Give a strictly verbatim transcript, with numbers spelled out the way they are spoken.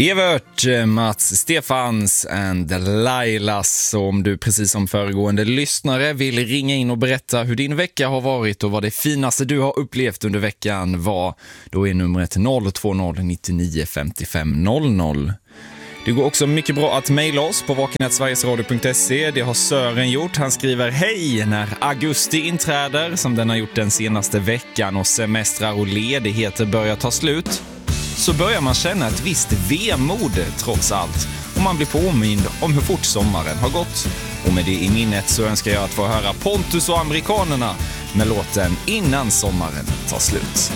Evert, Mats, Stefans and Lailas. Så om du precis som föregående lyssnare vill ringa in och berätta hur din vecka har varit och vad det finaste du har upplevt under veckan var, då är numret noll två noll nio nio fem fem noll noll. Det går också mycket bra att mejla oss på vaken snabel-a sverigesradio punkt se. Det har Sören gjort. Han skriver: hej, när augusti inträder, som den har gjort den senaste veckan, och semestrar och ledigheter börjar ta slut, så börjar man känna ett visst vemod trots allt. Och man blir påmind om hur fort sommaren har gått. Och med det i minnet så önskar jag att få höra Pontus och amerikanerna med låten Innan sommaren tar slut.